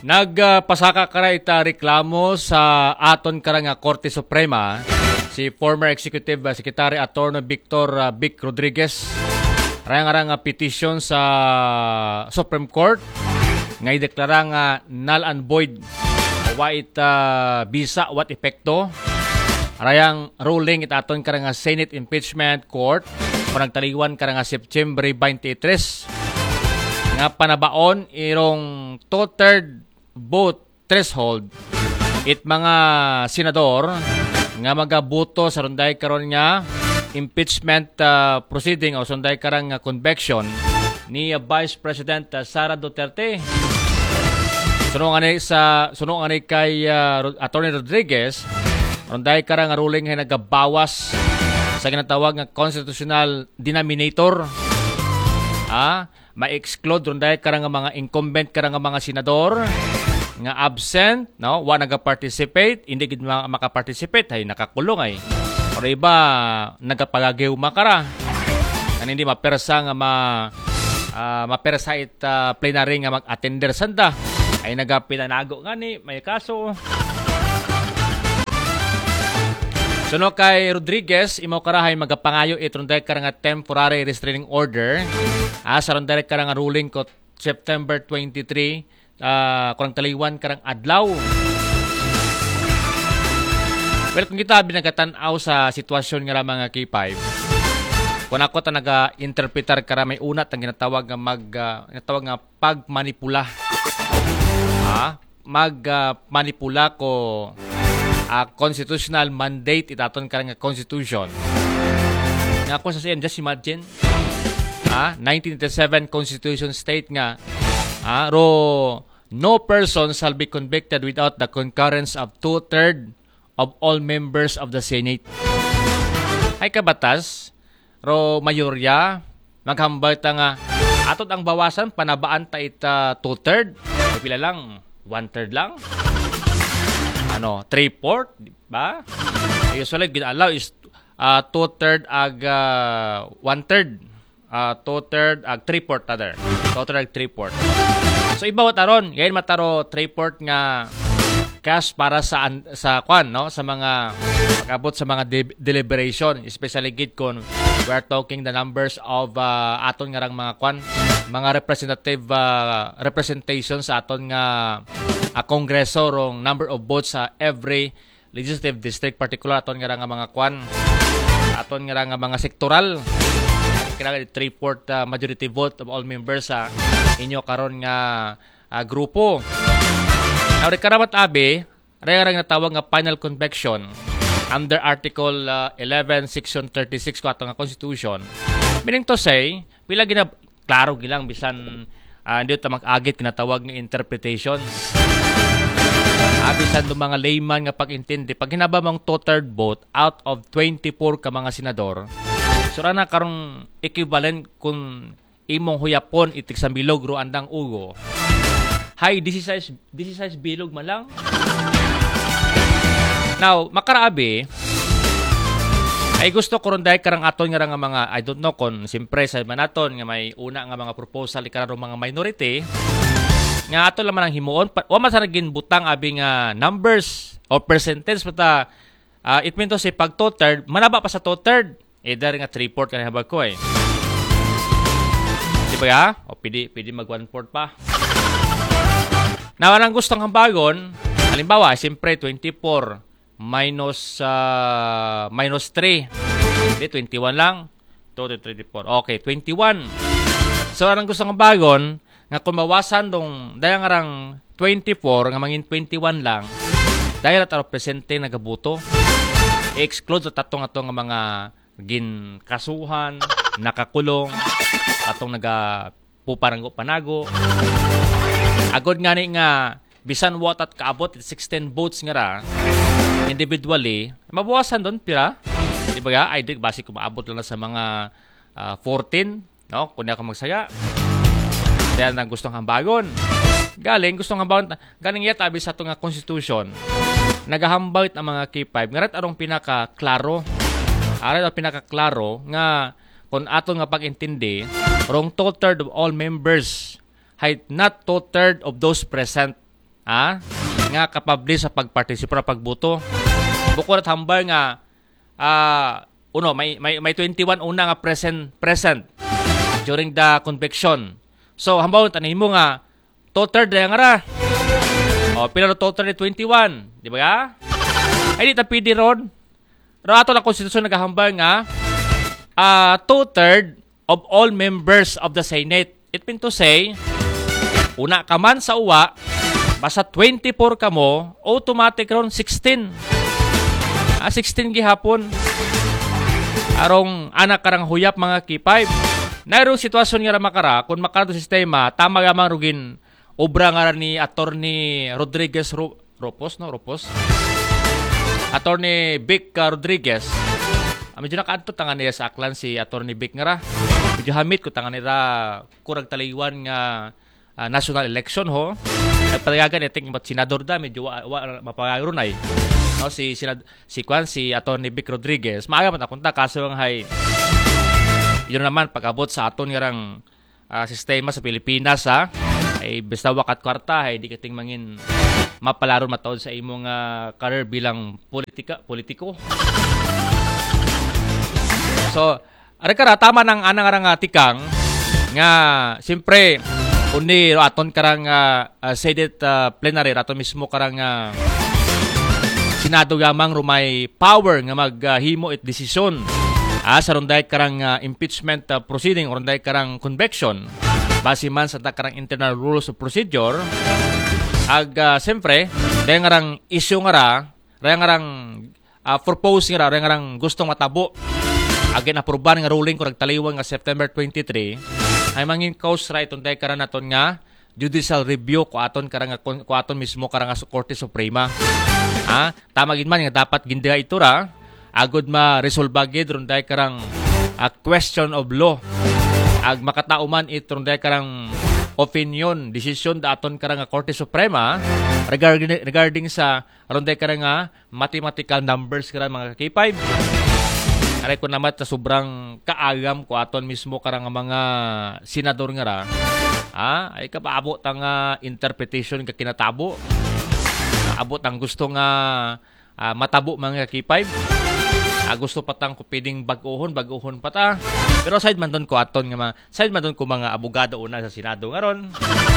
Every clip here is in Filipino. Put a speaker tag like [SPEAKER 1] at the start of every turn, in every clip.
[SPEAKER 1] Nagpasaka kara ita reklamo sa aton kara nga Korte Suprema si former Executive Secretary Attorney Victor Vic Rodriguez. Rayang nga petition sa Supreme Court nga ideklara nga null and void wa ita bisa what epekto. Rayang ruling ita aton kara nga Senate Impeachment Court panagtaliwan kara nga September 23 nga panabaon irong 2/3 vote threshold it mga senador nga magaboto sa runday karon nga impeachment proceeding o sunday karang conviction ni Vice President Sara Duterte. Sunong ani kay Attorney Rodriguez runday karang ruling nga nagabawas sa ginatawag nga constitutional denominator. Ma-exclude runday karang mga incumbent karang mga senador nga absent, no, wa naga-participate, hindi gid maka-participate ay nakakulong ay. Pero iba nagapagagiw makara. Kan hindi mapersa nga mapersa it plenary nga mag-attender sanda ay nagapilanago ngani may kaso. Suno kay Rodriguez imo karahay magapangayo itrunday karang temporary restraining order sa runday karang ruling ko September 23 kurang taliwan karang adlaw. Well, kung kita binagatan-aw sa sitwasyon nga mga K5, kung ako ta naga-interpretar kara may una tang ginatawag nga pagmanipula. Magmanipula ko constitutional mandate itaton karang constitution. Nga ako sa siyan, just imagine 1987 Constitution state nga no person shall be convicted without the concurrence of 2/3 of all members of the Senate. Ay kabatas, mayorya, maghambal ta nga, atot ang bawasan, panabaan ta ita 2/3, pila lang, 1/3 lang. 3/4, ba? Usually, ginalaw is 2/3 ag 1/3. 2/3 ag 3/4 other. 2/3 ag 3/4. So iba taron, gayon mataro 3/4 nga cash para sa kwan, no, sa mga pag-abot sa mga deliberation, especially gid kon we are talking the numbers of aton nga rang mga kwan, mga representative representation sa aton nga kongreso rong number of votes sa every legislative district, particular aton nga rang mga kwan, aton nga rang mga sektoral. Kailangan 3/4 majority vote of all members sa inyo karon nga grupo. Now, karamat abi, rayang natawag nga final conviction under Article 11, Section 36 ko atong nga Constitution. Meaning to say, pila klaro gilang bisan hindi ta mag-agit kinatawag nga interpretation. Bisan do mga layman nga pag-intindi, pag hinaba mong 2/3 vote out of 24 ka mga senador, sura na karong equivalent kung imong huyapon itik sa bilog ro andang ugo. Hay, this is bilog man lang. Now, makaraabi, ay gusto ko ron dahil karang aton nga mga, I don't know kung simpre sa manaton nga may una nga mga proposal ikarang mga minority, nga ato laman ang himuon, wa masaragin butang abi nga numbers or percentage, pata, it means to say, pag 2/3, manaba pa sa 2/3, dari nga 3/4 ka na habag ko eh. Di ba ya? O pwede mag 1/4 pa. Na anong gustong hambagon, halimbawa, siyempre 24 minus 3. Hindi, 21 lang. 2 to 34. Okay, 21. So, anong gustong hambagon, nga kung mawasan dong, dahil nga rang 24, nga mangin 21 lang, dahil at presente nagabuto, i-exclude sa tatong atong mga ginkasuhan, nakakulong, atong nagapuparanggo panago. Agod nga ni nga bisan what at kaabot 16 votes nga ra individually, mabawasan doon pira. Di ba ga? Ay dig basi ko maabot lang sa mga 14, no? Kunya ka magsaya. Dahil nang gustong hambagon. Gustong hambagon. Galing yata abi sa itong constitution. Nagahambawit ang mga K5. Ngarat arong pinaka-klaro. Aral ang pinaka-klaro nga kung ato nga pag-intindi, rong 2/3 of all members, not 2/3 of those present nga kapabli sa pagpartisipar pagboto. Bukod at hambal nga may 21 una nga present during the conviction. So hambal tanin mo nga 2/3 nga ra. Pero 2/3 21, di ba ga? Ay di ta pwede ron. Pero ato na konstitusyon nagahambal nga 2/3 of all members of the Senate. It means to say, una ka man sa uwa, basta 24 ka mo, automatic ron 16. 16 gihapon. Arong anak karang huyap mga K5. Nairong sitwasyon nga makara, kung makara sistema, tama gamang rugin obra nga ni Attorney Rodriguez Ropos. Attorney Vic Rodriguez. Medyo nakaanto tangan niya sa aklan si Attorney Vic nga ra. Medyo hamit ko tangan nila kurang taliwan nga national election ho. Nagpalayagan iting senador da medyo mapagayro na no, si Attorney Vic Rodriguez. Maaga man akunta kaso ang hay yun naman pag-abot sa aton ngarang sistema sa Pilipinas ay basta wakat kwarta ay di kating mangin mapalaro mataod sa imong career bilang politiko. So, ara tama ng anang tikang nga siyempre undi aton karang Senate plenary aton mismo karang Senado gamang rumay power nga maghimo it desisyon sa ronday karang impeachment proceeding or ronday karang conviction base man sa karang internal rules of procedure siyempre dahil nga rang issue nga rang propose nga rang gustong matabo again aproban nga ruling kung nagtaliwan nga September 23 ay mangin cause right on karan naton nga judicial review ko aton mismo karang sa Korte Suprema. Tama gid man nga dapat gindiga ito ra agud ma-resolve gid ron day karang question of law. Ag makatao man ito ron day karang opinion, decision da aton karang Korte Suprema regarding sa ron day karang mathematical numbers karang mga K5. Aray ko naman sa sobrang kaagam ko aton mismo karang mga senador nga ra. Ay kapaabot ang interpretation ka kinatabo. Abot ang gusto nga matabo mga K5. Gusto patang ko pwedeng baguhon pa ta. Pero side man doon ko aton nga side man doon ko mga abogado una sa Senado nga ron.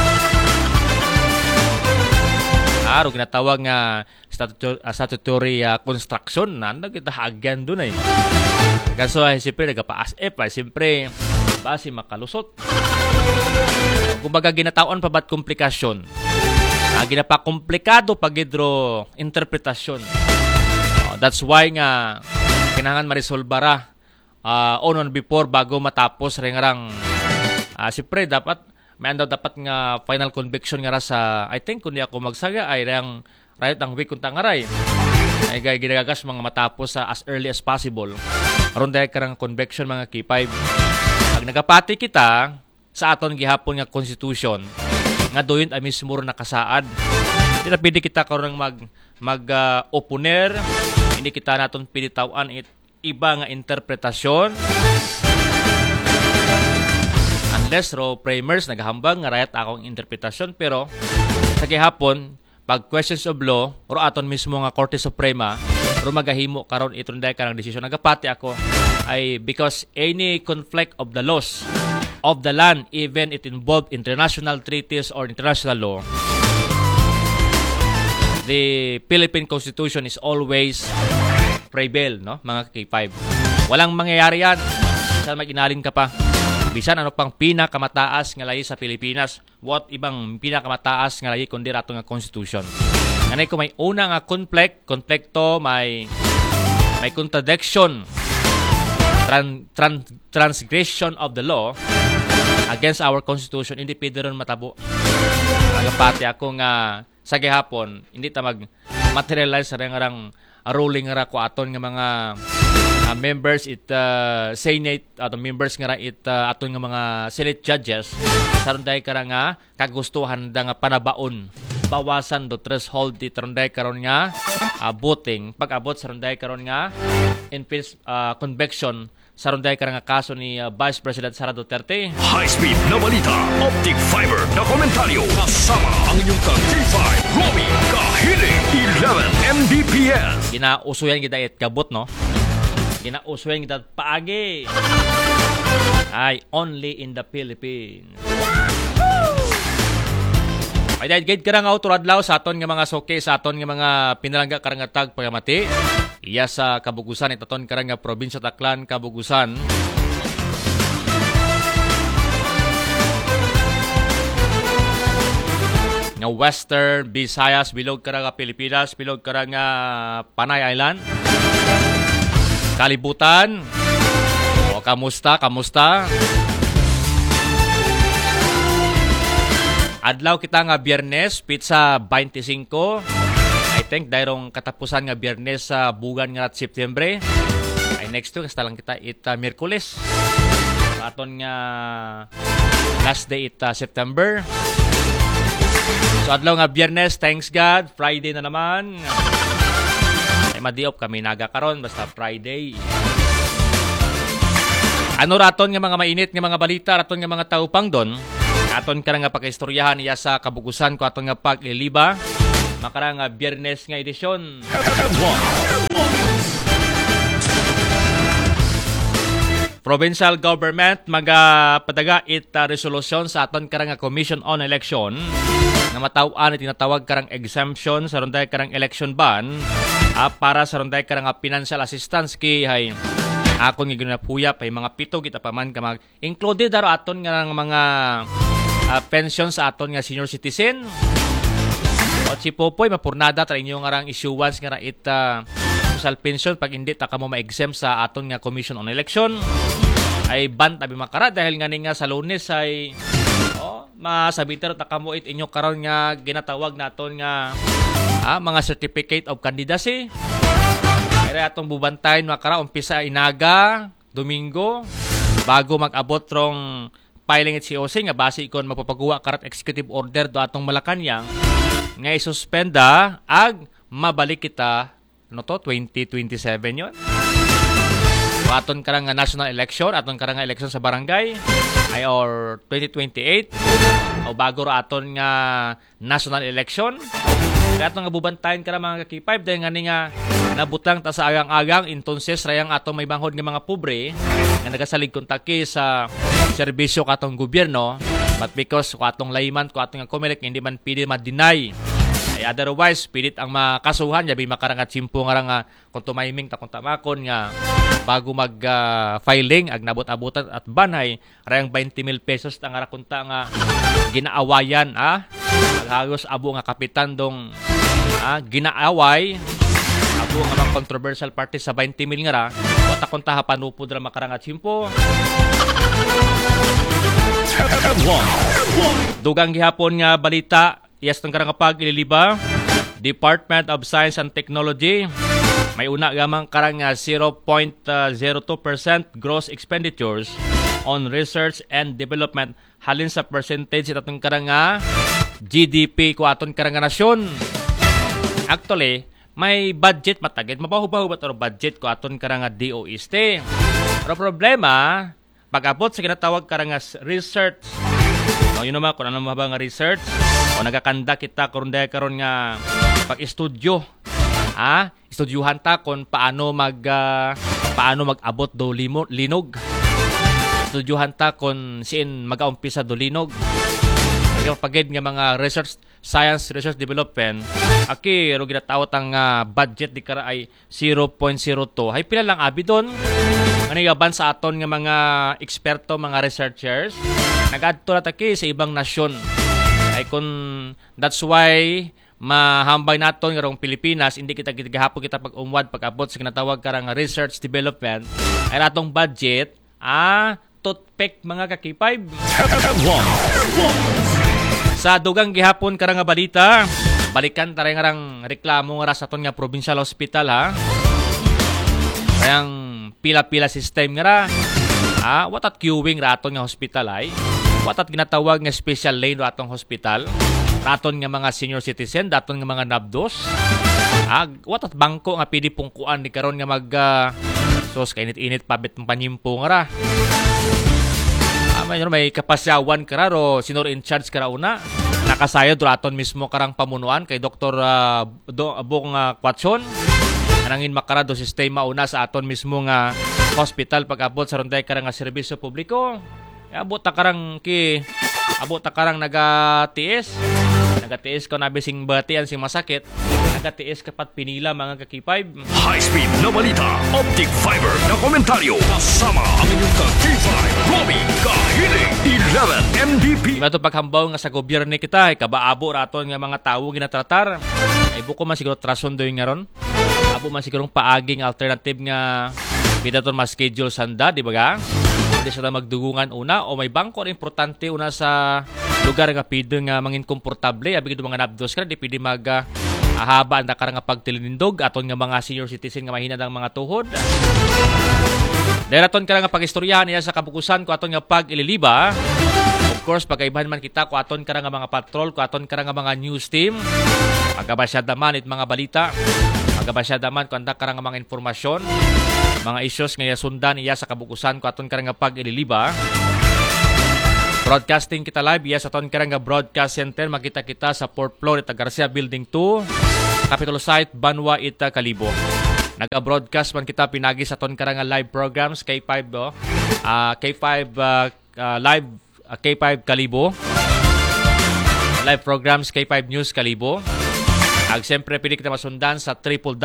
[SPEAKER 1] Aro ginatawag nga statutory construction nanda kita hagyan doon ay. Kaso ay siyempre nagapa-as-if ay siyempre base makalusot. Kumbaga ginataon pa ba't komplikasyon? Ginapa-komplikado pagidro interpretasyon. That's why nga kailangan ma-resolve on before bago matapos ringarang siyempre dapat nga final conviction nga sa I think kundi ako magsaga ay rang right ang week kuntang aray ay ginagagas mga matapos as early as possible aron dahil karang conviction mga K5 pag nagapati kita sa aton gihapon nga constitution nga doyon ay mismo nakasaad hindi na pwede kita karon mag-oponer hindi kita naton pinitawan iba nga interpretasyon unless framers naghambang nga right akong interpretasyon pero sa gihapon pag questions of law or aton mismo nga Korte Suprema or magahimo karon itong dahil karang desisyon nagapati ako ay because any conflict of the laws of the land even it involved international treaties or international law the Philippine Constitution is always prevail no mga K5 walang mangyayari yan saan mag-inalin ka pa bisan ano pang pinakamataas nga lahi sa Pilipinas what ibang pinakamataas nga lahi kundi rato nga constitution kanay ko may una nga konflikto may contradiction transgression of the law against our constitution hindi pwede ron matabo nagapati ako nga sa gihapon hindi ta mag-materialize sa rang ruling nga ko aton nga mga members Senate ato members nga aton nga mga Senate judges saron day karang kagustuhan da nga panabaon bawasan do threshold di ronday karon nga voting pag-abot sa ronday karon nga conviction sa runday karang nga kaso ni Vice President Sara Duterte.
[SPEAKER 2] High-speed na balita, optic fiber na komentaryo, kasama ang inyong ka-K5, Romy Kahiling, 11 Mbps.
[SPEAKER 1] Ginausuyan kita it kabot, no? Ginausuyan kita paagi. Ay, only in the Philippines. Ay, dahil gate karang autoradlaw sa aton nga mga soke, sa aton nga mga pinalangga karang tag pagamati. Iya sa Kabugusan, itaton karang nga probinsya Taclan, Kabugusan. Nga Western, Visayas, bilog karang nga Pilipinas, bilog karang nga Panay Island. Kalibutan. O, kamusta? Adlaw kita nga Biyernes, pizza 25. I think dayrong katapusan nga Biyernes sa bugan nga September. Ay next week hasta lang kita Miyerkules. Aton nga last day September. So adlaw nga Biyernes, thanks God. Friday na naman. Ay madiop kami naga karon basta Friday. Ano raton nga mga mainit nga mga balita, raton nga mga taupang don. Aton ka nga pagkaistoryahan niya sa Kabugusan ko aton nga pagliliba. Makara nga Biyernes nga edisyon. Provincial government magapadaga resolusyon sa aton karang Commission on Election na matawaan at tinatawag karang exemption sa runday karang election ban para sa runday karang financial assistance kay hay akon nga ginapuya pa mga pito kita pa man ka mag included daro aton nga mga pension sa aton nga senior citizen. O si Popoy mapurnada tra inyo nga rang issuance nga social pension pag hindi ta kamo ma-exempt sa aton nga Commission on Election ay ban tabi makara dahil nga nga sa Lunes ay masabiter ta kamo inyo karon nga ginatawag naton nga mga certificate of candidacy. Kaya atong bubantayin makara umpisa inaga Domingo bago mag-abot rong filing at COC nga base ikon mapapagawa karat executive order do atong Malacañang nga isuspenda ag mabalik kita 2027 yon. Aton karang nga national election, aton karang nga election sa barangay ay or 2028 o bago ra aton nga national election. Kaya atong nga bubantayan karang mga K5 dahil nga nabutang ta sa agang-agang entonces rayang atong may banghod nga mga pobre nga nagasalig kontaki sa serbisyo katong gobyerno but because ko atong layman ko atong nga Comelec hindi man pili ma-deny ay otherwise pilit ang makasuhan yabi makarang at simpo nga nga kung tumayming ta kung tamakon nga bago mag filing ag nabot-abotan at banay rayang 20,000 pesos ta nga rakunta nga ginaawayan halos abo nga kapitan dong ginaaway abo nga mga controversial party sa 20,000 nga ra wata kunta hapanupod ra makarang at simpo. Dugang gihapon nga balita yes tong karang pag ililiba Department of Science and Technology may una gamang karang 0.02% gross expenditures on research and development halin sa percentage itatong karang GDP ko aton karang nasyon. Actually may budget matagid mabaho-baho ba taro budget ko aton karang DOST. Pero problema pag-abot sa ginatawag karang research. No, yun naman kung ano ba nga research o nagakanda kita karon nga pag-estudyo. Estudyuhan ta kung paano mag-abot do linog. Estudyuhan ta kung siin mag-aumpisa do linog. Pagid nga mga research science research development aki ro ginatawag ang budget di kara ay 0.02 hay pila lang abi don ano yaban sa aton nga mga eksperto mga researchers nagadto na taki sa ibang nasyon ay kun that's why mahambay naton nga rong Pilipinas hindi kita gihapon kita pag-umwad pag-abot sa ginatawag karang research development ay atong budget toothpick mga kakipay. Sa dugang gihapon karang nga balita, balikan taray nga rang reklamo nga sa aton nga provincial hospital Kayang pila-pila system nga watat queuing ra aton nga hospital watat ginatawag nga special lane ra atong hospital. Raton nga mga senior citizen, daton nga mga nabdos. Watat bangko nga pidi pungkuan ni karon nga mag Sos, kainit-init pabit ng panyimpo nga ra. May kapasyawan ka ra, o sinor in charge ka ra una. Nakasayod aton mismo karang pamunuan kay Dr. Bong Quatson. Anangin makarado sistema una sa aton mismo nga hospital pag-abot sa ronday karang nga serbisyo publiko. Abot ta karang nagatiis ko na bising batian sing masakit. Nagatiis kapat pinila mga kakipay.
[SPEAKER 2] High-speed na balita, optic fiber na komentaryo. Kasama ang inyong ka-K5, Romy Kahiling, 11 MDP.
[SPEAKER 1] Ito paghambaw nga sa gobyerno kita, kabaabo raton nga mga tawo ginatratar. Ay buko man siguro trason doy nga ron. Abo man sigurong paaging alternative nga bidaton mas schedule sanda, di ba ga? Hindi sila magdugungan una o may bangko na importante una sa lugar nga pido nga mangin komportable. Abi mga napdos ka, di pwede haba ang nakara nga pagtilinindog aton nga mga senior citizen nga mahina ng mga tuhod. Dahil aton ka nga pag-istoryahan niya sa kabukusan ko aton nga pag-ililiba. Of course, pagkaibahan man kita ko aton ka nga mga patrol, ko aton ka nga mga news team. Pagkabasyada man it mga balita. Pagkabasyada man ko anda ka nga mga informasyon. Mga issues nga sundan iya sa kabukusan ko aton ka nga pag-ililiba. Broadcasting kita live iya sa aton ka nga broadcast center. Makita kita sa 4th floor ita Garcia Building 2, Capitol Site, Banwa, ita Kalibo. Nag-broadcast man kita pinagi sa aton ka nga live programs K5 live K5 Kalibo. Live programs K5 News Kalibo. Siyempre, pili kita masundan sa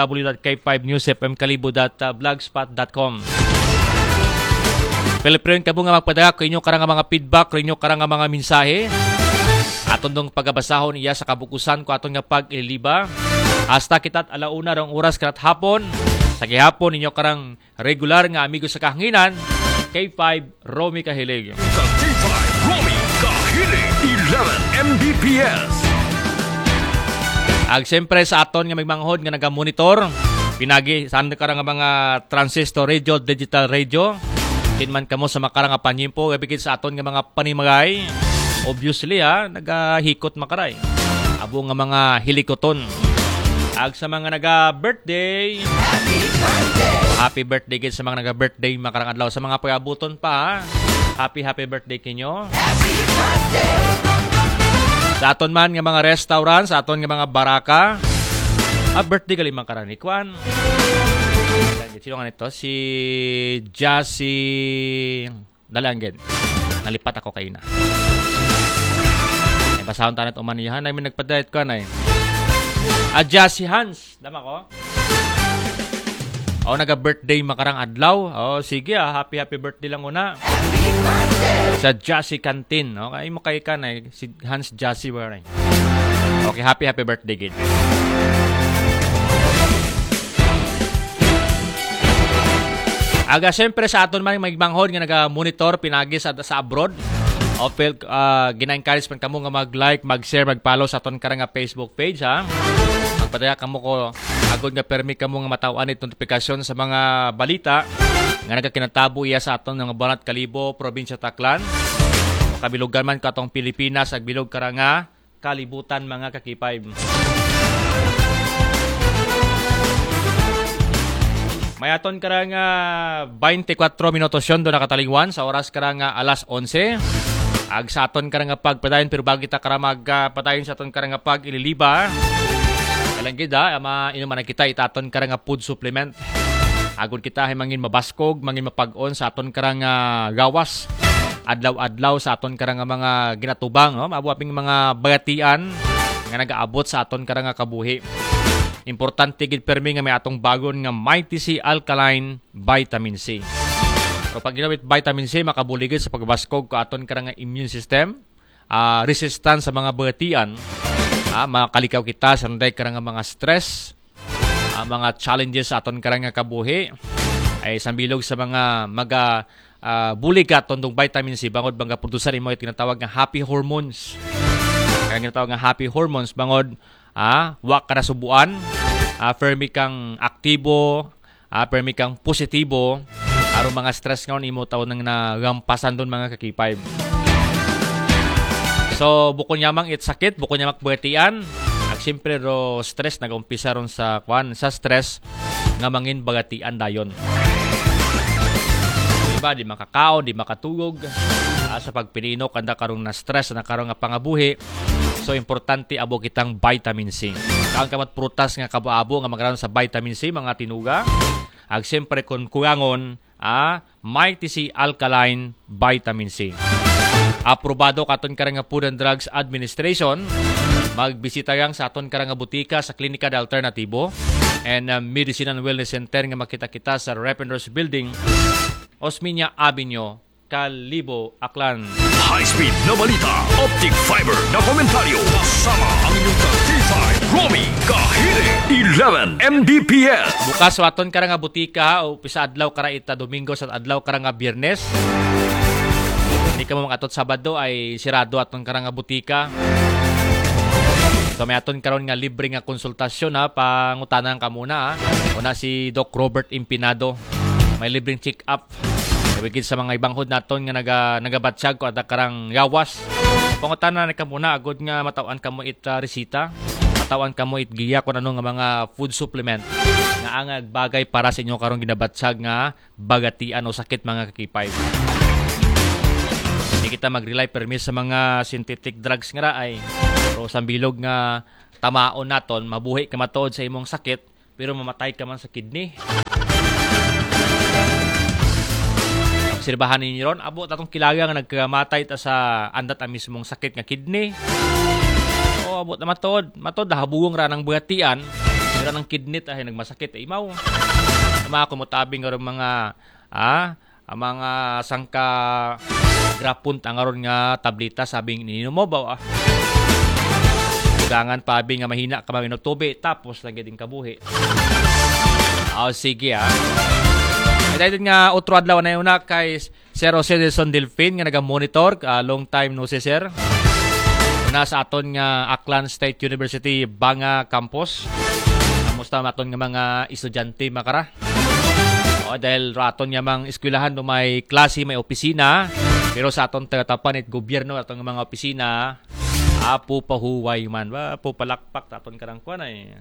[SPEAKER 1] www.k5newsfmkalibo.blogspot.com. Pilipirin ka nga magpadala ko inyo karang mga feedback, ko inyo karang mga mensahe. Aton dong pagabasahon iya sa kabukusan ko aton nga pag-ililiba. Hasta kita't alauna rong oras karat hapon. Sa gihapon inyo karang regular nga amigo sa kahanginan, K5 Romy Kahilig.
[SPEAKER 2] K5 Romy Kahilig, 11 Mbps.
[SPEAKER 1] Siyempre sa aton nga may manghod nga nagamonitor, pinagi saan ka nga mga transistor radio, digital radio. Tinman kamo sa makarang nga panyimpo, ibigit sa aton nga mga panimagay. Obviously nagahikot makaray. Abo nga mga hilikoton. Sa mga naga-birthday. Happy birthday gid sa mga naga-birthday makarang adlaw. Sa mga pag-abuton pa, happy birthday kinyo. Happy birthday! Sa aton man nga mga restaurant, sa aton nga mga baraka, birthday gali man karanikwan. Sino nga nito? Si Jassy Dalanggen. Nalipat ako kayo na. Ay, basahon tanat umanihan. Ay, may nagpa-diet ko na eh. Jassy Hans. Dama ko? Naga-birthday makarang adlaw. Sige happy birthday lang una. Sa Jassy Canteen. Okay, mo kayo ka na eh. Si Hans Jassy waray. Okay, happy birthday kid. Siyempre sa aton man may manghod nga naga-monitor pinagi sa abroad. Gina-encourage man kamo nga mag-like, mag-share, mag-follow sa aton karang nga Facebook page ha. Magpadaya kamo ko agod nga permi kamo nga matawan it notification sa mga balita nga nagakinatabo iya sa aton nga Banat Kalibo, probinsya Taclan. Kabilugan man katong Pilipinas ag bilog karanga kalibutan mga kakipay. May aton karanga 24 minutos yon do nakatalingwan sa oras karanga alas 11. Sa aton karanga pagpadayon pero bago kita karang magpadayon sa aton karanga pag-ililiba. Kalanggid inuman na kita itaton karanga food supplement. Agod kita mangin mabaskog, mangin mapag-on sa aton karanga gawas. Adlaw-adlaw sa aton karanga mga ginatubang, mabuaping mga bagatian nga nagaabot sa aton karanga kabuhi. Importante gid permi nga may atong bagon nga Mighty C Alkaline Vitamin C. So pag ginamit vitamin C makabuligid sa pagbaskog ka aton karanga immune system, resistant sa mga bagatian, makalikaw kita sa nanday karanga mga stress, mga challenges sa aton karanga kabuhi ay sambilog sa mga bulig ka atong vitamin C bangod bangga producer imo it tinatawag nga happy hormones. Kaya tinatawag nga happy hormones bangod wa ka na subuan, permi kang aktibo, permi kang positibo, aron mga stress ngayon imo taon nang nagampasan doon mga kakipay. So bukod nyamang it sakit, bukod nyamak bagatian, siyempre ro stress nag-umpisa ron sa stress nga mangin bagatian dayon. iba di makakaon, di makatugog. Sa pagpinino kanda karong na stress na karong nga pangabuhi. So importante abo kitang vitamin C. Kaon kamat prutas nga kabuabo nga magkaroon sa vitamin C mga tinuga. Ag siyempre kung kuyangon, Mighty C Alkaline Vitamin C. Aprobado katon karang nga Food and Drugs Administration. Magbisita yang sa aton karang nga butika sa Klinika de Alternativo and Medicine and Wellness Center nga makita-kita sa Rependers Building, Osmeña Avenue, Kalibo, Aklan.
[SPEAKER 2] High-speed na balita, optic fiber na komentaryo, kasama ang inyong K5, Romy Kahiri, 11 Mbps.
[SPEAKER 1] Bukas sa aton karang nga butika o pisa adlaw kara ita Domingo sa adlaw karang nga Biyernes. Hindi ka mo atot Sabado ay sirado aton karang nga butika. So may aton karon nga libre nga konsultasyon pangutanan ka muna Una si Doc Robert Impinado. May libreng check-up. Kawigid sa mga ibang hod naton nga nagabatsyag ko at karang yawas. Pangutanan ka muna agod nga matawan ka mo resita. Matawan ka mo giya kung ano nga mga food supplement nga ang bagay para sa inyo karong ginabatsyag nga bagatian o sakit mga kakipay. Hindi kita mag-rely permis sa mga synthetic drugs nga ay pero sa bilog nga tamaon naton, mabuhi ka matuod sa imong sakit pero mamatay ka man sa kidney. Obserbahan ninyo ron, abo tatong kilaga nga nagkamatay ta sa andat ang mismong sakit nga kidney. O abo na matuod habugong ra ng bugatian, ra ng kidney ay nagmasakit imaw. Mga kumutabing nga mga ang mga sangka grapunt ang aron nga tableta sabing ininom mo ba Ugangan pa abi nga mahina ka mga minutubi tapos nageding kabuhi. Sige Dahil nga otro adlaw na yun kay Sir Jose Delson Delfin nga naga-monitor long time no si Sir. Nasa aton nga Aklan State University Banga Campus. Kamusta aton nga mga estudyante makara? Dahil raton nga mga eskwelahan no may klase, may opisina. Pero sa aton tagatapan at gobyerno aton nga mga opisina apo pahuway man apo palakpak aton karang kuan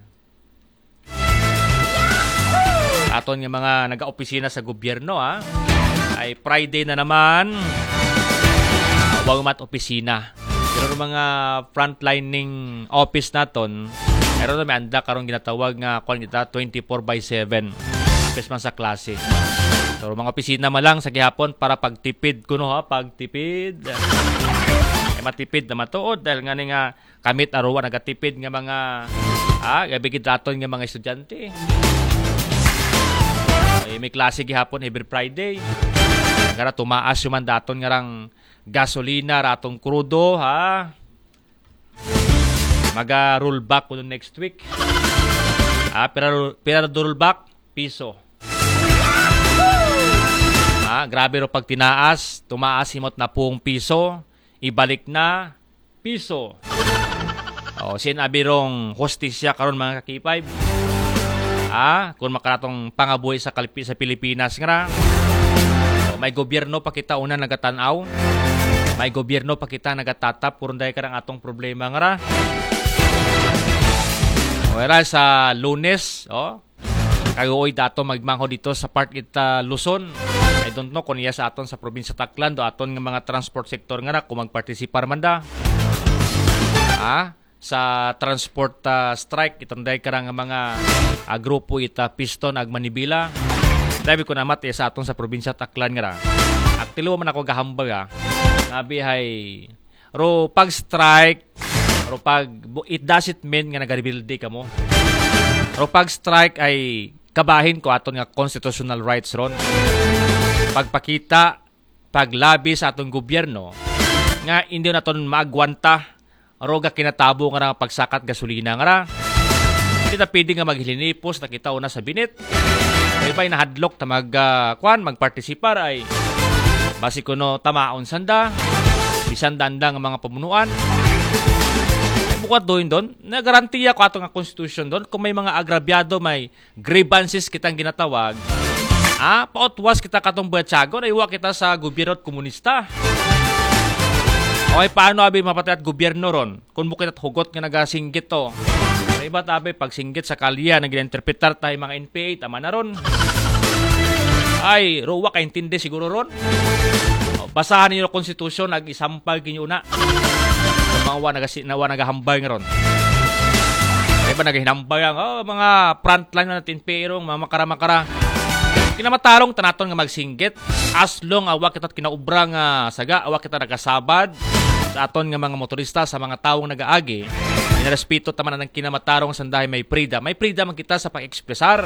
[SPEAKER 1] aton nga mga naga-opisina sa gobyerno ay Friday na naman wag mat opisina pero mga frontlining office naton meron may anda karong ginatawag nga kuan kita 24/7 office man sa klase so mga opisina malang sa gihapon para pagtipid kuno pagtipid matipid na matuod dahil nga kamit arawan nagatipid nga mga gabigid raton nga mga estudyante. May klase gihapon every Friday. Gara tumaas yung mandaton nga rang gasolina ratong krudo Maga rollback kuno next week. Pero rollback piso. Grabe ro pag tinaas, tumaas himot na pong piso. Ibalik na piso. Sinabirong hostisya karon mga kakipay. Kung makaratong pangabuhi sa Pilipinas nga. May gobyerno pa kita una nagatanaw. May gobyerno pa kita nagatatap kung dahil karang atong problema nga. Whereas sa Lunes, kagoy dato magmangho dito sa part kita Luzon. I don't know kung iya sa aton sa probinsya Taclan do aton nga mga transport sector nga kung magpartisipar man da. Sa transport strike itong day karang mga grupo ita Piston ag Manibila. Dahil ko namat sa aton sa probinsya Taclan nga. At tilo man ako gahambag Nabi hay ro pag strike ro pag it doesn't mean nga nagarebuild ka mo. Ro pag strike ay kabahin ko aton nga constitutional rights ron. Pagpakita, paglabi sa atong gobyerno nga hindi naton maagwanta roga kinatabo nga pagsakat gasolina nga kita pwede nga maghilinipos na kita una sa binit may pa'y nahadlok ta magpartisipar ay basi kuno tamaon sanda bisan danda nga mga pamunuan bukod doon nagarantiya ko atong nga constitution doon kung may mga agrabyado may grievances kitang ginatawag pautwas kita katong buhatsagon ay iwa kita sa gobyerno at komunista. Okay, paano abi mapatay at gobyerno ron? Kung bukit at hugot nga nagasinggit to. Iba tabi, pag singgit sa kalya, nag-interpretar tayo mga NPA, tama na ron. Ay, ruwa ka intindi siguro ron. Basahan niyo ang konstitusyon, nag-isampal kinyo na. Mga nagahambay nga ron. Ay ba nagahinambay ang mga frontline na natin perong, mga makara-makara. Kinamatarong tanaton nga magsinggit. As long awak kita kinaubra nga saga, awak kita nagkasabad sa aton nga mga motorista, sa mga taong nagaagi. Inarespeto taman ng kinamatarong sandahay may freedom. May freedom man kita sa pag-ekspresar.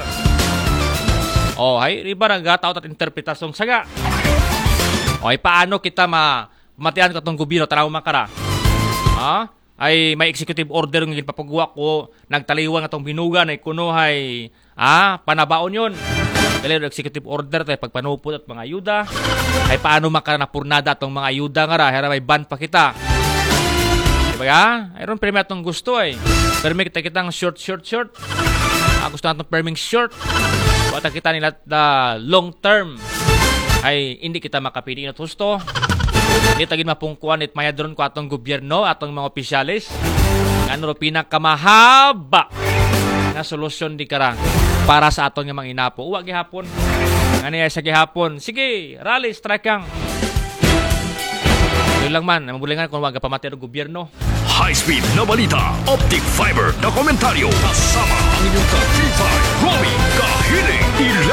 [SPEAKER 1] Ay, iba nagataot at interpretasyong saga. Ay, paano kita matian ka itong gobyerno, tanaw makara? Ay, may executive order ng papagawa ko, nagtaliwan itong binugan, ay kunuhay, panabaon yun. Dali executive order tayo pagpanupot at mga ayuda. Ay paano makara napurnada atong mga ayuda nga ra, hera may ban pa kita. Diba ka? Ayron permi atong gusto ay. Permi kitang short. Gusto natong perming short. Wata kita nila long term. Ay hindi kita makapili na gusto. Hindi tagin mapungkuan it mayadron ko atong gobyerno, atong mga opisyalis. Ano ro pinakamahaba na solusyon di kara para sa aton nga mga inapo. Uwa gihapon. Ano sa gihapon? Sige, rally, strike kang. Yun lang man, mabulingan kung wag pamati ang gobyerno.
[SPEAKER 2] High-speed na balita, optic fiber na komentaryo, kasama ang inyong ka-T5, Romy Kahiling,